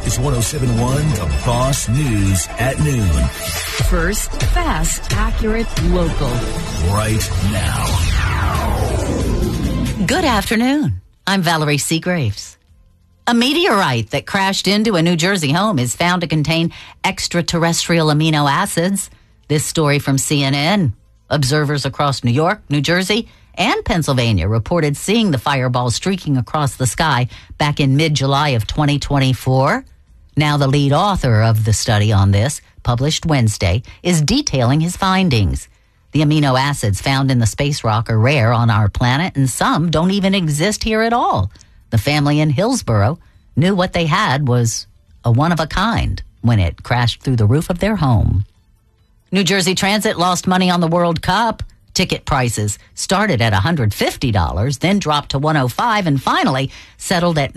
is 107.1 The Boss News at noon. First, fast, accurate, local. Right now. Good afternoon. I'm Valerie Seagraves. A meteorite that crashed into a New Jersey home is found to contain extraterrestrial amino acids. This story from CNN. Observers across New York, New Jersey, and Pennsylvania reported seeing the fireball streaking across the sky back in mid-July of 2024. Now the lead author of the study on this, published Wednesday, is detailing his findings. The amino acids found in the space rock are rare on our planet, and some don't even exist here at all. The family in Hillsborough knew what they had was a one-of-a-kind when it crashed through the roof of their home. New Jersey Transit lost money on the World Cup. Ticket prices started at $150, then dropped to $105, and finally settled at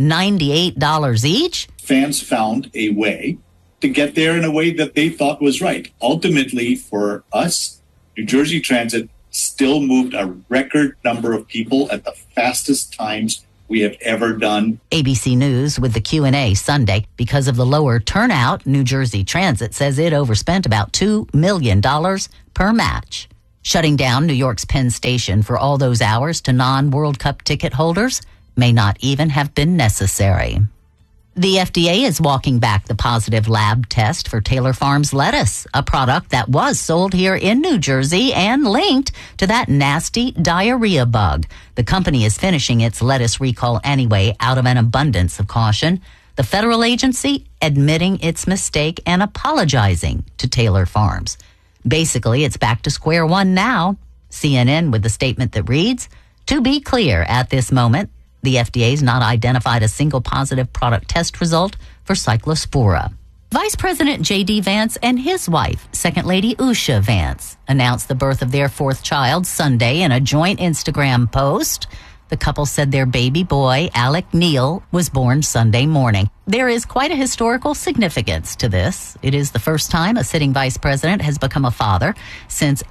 $98 each. Fans found a way to get there in a way that they thought was right. Ultimately, for us, New Jersey Transit still moved a record number of people at the fastest times we have ever done. ABC News with the Q&A Sunday. Because of the lower turnout, New Jersey Transit says it overspent about $2 million per match. Shutting down New York's Penn Station for all those hours to non-World Cup ticket holders may not even have been necessary. The FDA is walking back the positive lab test for Taylor Farms lettuce, a product that was sold here in New Jersey and linked to that nasty diarrhea bug. The company is finishing its lettuce recall anyway out of an abundance of caution. The federal agency admitting its mistake and apologizing to Taylor Farms. Basically, it's back to square one now. CNN with the statement that reads, "To be clear, at this moment, the FDA's not identified a single positive product test result for Cyclospora." Vice President J.D. Vance and his wife, Second Lady Usha Vance, announced the birth of their fourth child Sunday in a joint Instagram post. The couple said their baby boy, Alec Neal, was born Sunday morning. There is quite a historical significance to this. It is the first time a sitting vice president has become a father since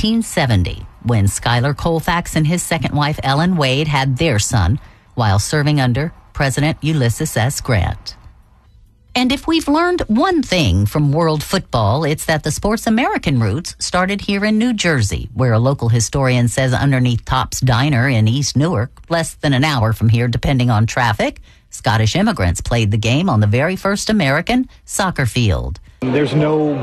1870, when Schuyler Colfax and his second wife, Ellen Wade, had their son while serving under President Ulysses S. Grant. And if we've learned one thing from world football, it's that the sport's American roots started here in New Jersey, where a local historian says underneath Top's Diner in East Newark, less than an hour from here depending on traffic, Scottish immigrants played the game on the very first American soccer field. There's no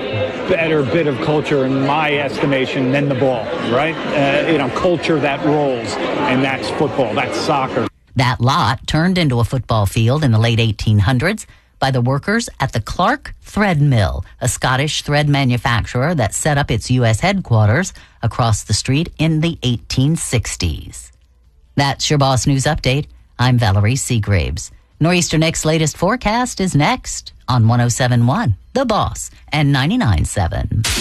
better bit of culture in my estimation than the ball, right? Culture that rolls, and that's football, that's soccer. That lot turned into a football field in the late 1800s by the workers at the Clark Thread Mill, a Scottish thread manufacturer that set up its U.S. headquarters across the street in the 1860s. That's your Boss News Update. I'm Valerie Seagraves. Nor'easter Nick's latest forecast is next on 107.1 The Boss and 99.7.